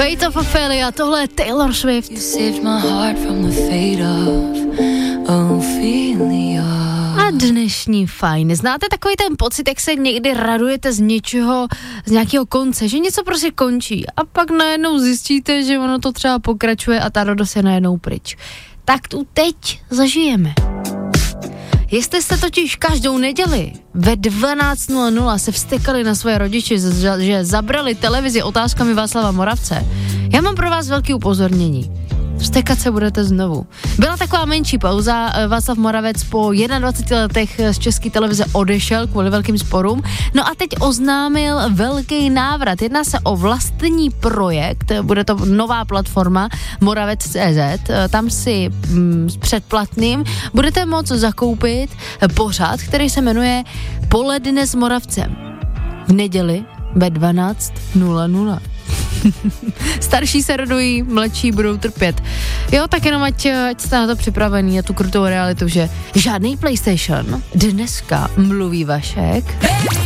Fate of Ophelia, tohle je Taylor Swift. A dnešní fajn. Znáte takový ten pocit, jak se někdy radujete z něčeho, z nějakého konce, že něco prostě končí a pak najednou zjistíte, že ono to třeba pokračuje a ta radost je najednou pryč. Tak tu teď zažijeme. Jestli jste totiž každou neděli ve 12:00 se vztekali na svoje rodiče, že zabrali televizi otázkami Václava Moravce, já mám pro vás velké upozornění. Vztekat se budete znovu. Byla taková menší pauza, Václav Moravec po 21 letech z České televize odešel kvůli velkým sporům, no a teď oznámil velký návrat. Jedná se o vlastní projekt, bude to nová platforma Moravec.cz, tam si s předplatným budete moct zakoupit pořad, který se jmenuje Poledne s Moravcem. V neděli ve 12:00. Starší se radují, mladší budou trpět. Jo, tak jenom ať jste na to připravený a tu krutou realitu, že žádný PlayStation, dneska mluví Vašek.